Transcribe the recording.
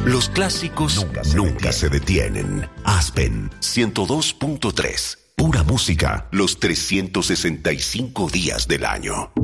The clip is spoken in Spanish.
Los clásicos nunca se detienen. Aspen 102.3. Pura música los 365 días del año.